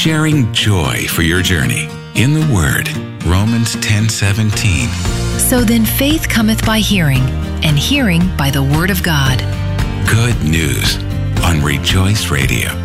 sharing joy for your journey in the Word. Romans 10:17. So then faith cometh by hearing, and hearing by the Word of God. Good news on Rejoice Radio.